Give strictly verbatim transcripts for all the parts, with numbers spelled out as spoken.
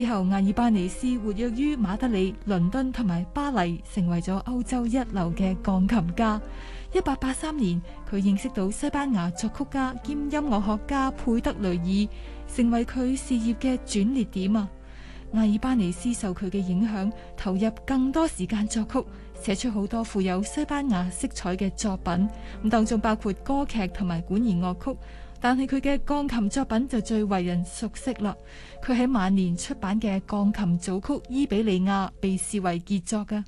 之後，阿爾巴尼斯活躍於馬德里、倫敦同埋巴黎，成為咗歐洲一流嘅鋼琴家。一八八三年，佢認識到西班牙作曲家兼音樂學家佩德雷爾，成為佢事業嘅轉捩點啊！阿爾巴尼斯受佢嘅影響，投入更多時間作曲，寫出好多富有西班牙色彩嘅作品，咁當中包括歌劇同埋管弦樂曲。但係佢嘅鋼琴作品就最為人熟悉啦。佢喺晚年出版嘅鋼琴組曲《伊比利亞》被視為傑作嘅。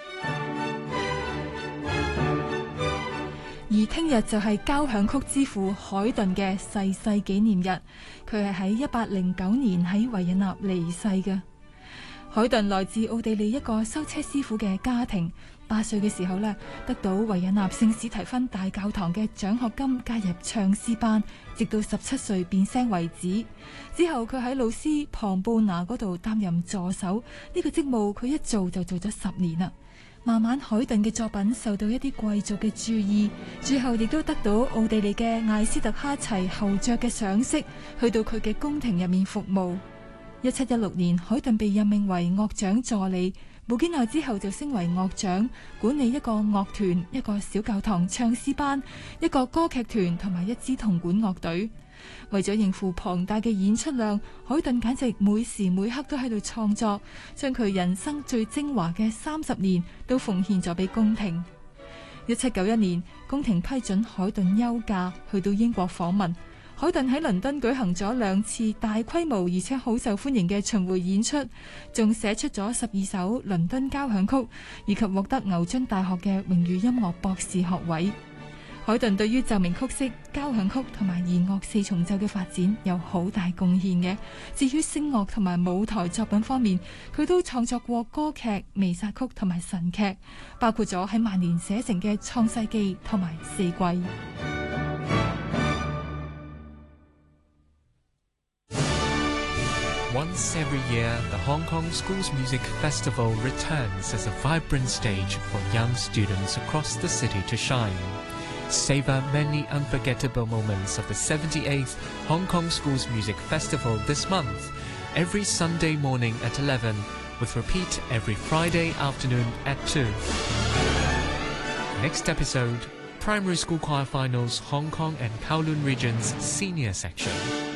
而聽日就係交響曲之父海頓嘅逝世紀念日，佢係喺一八零九年喺維也納離世嘅。海頓來自奧地利一個修車師傅嘅家庭，八歲嘅時候呢，得到維也納聖史提芬大教堂嘅獎學金，加入唱詩班，直到十七歲變聲為止。之後佢喺老師龐布拿嗰度擔任助手，呢個職務佢一做就做咗十年啦。慢慢海頓嘅作品受到一啲貴族嘅注意，最後亦都得到奧地利嘅艾斯特哈齊侯爵嘅賞識，去到佢嘅宮廷入面服務。一七一六年，海頓被任命為樂長助理，冇幾耐之後就升為樂長，管理一個樂團、一個小教堂唱詩班、一個歌劇團同埋一支銅管樂隊。為咗應付龐大嘅演出量，海頓簡直每時每刻都喺度創作，將佢人生最精華嘅三十年都奉獻咗俾宮廷。一七九一年，宮廷批准海頓休假，去到英國訪問。海頓喺倫敦舉行咗兩次大規模而且好受歡迎嘅巡迴演出，仲寫出咗十二首倫敦交響曲，以及獲得牛津大學嘅榮譽音樂博士學位。海頓對於奏鳴曲式、交響曲同埋弦樂四重奏嘅發展有好大貢獻嘅。至於聲樂同埋舞台作品方面，佢都創作過歌劇、彌撒曲同埋神劇，包括咗喺晚年寫成嘅《創世紀》同埋《四季》。 Once every year, the Hong Kong Schools Music Festival returns as a vibrant stage for young students across the city to shine. Savor many unforgettable moments of the seventy-eighth Hong Kong Schools Music Festival this month, every Sunday morning at eleven, with repeat every Friday afternoon at two. Next episode, Primary School Choir Finals Hong Kong and Kowloon Region's Senior Section.